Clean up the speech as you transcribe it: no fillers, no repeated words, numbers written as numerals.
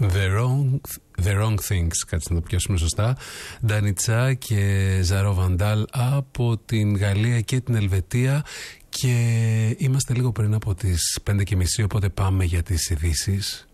The Wrong Things, κάτσε να το πιάσουμε σωστά. Ντανιτσά και Ζαρό Βαντάλ από την Γαλλία και την Ελβετία. Και είμαστε λίγο πριν από τις 5:30, οπότε πάμε για τις ειδήσεις.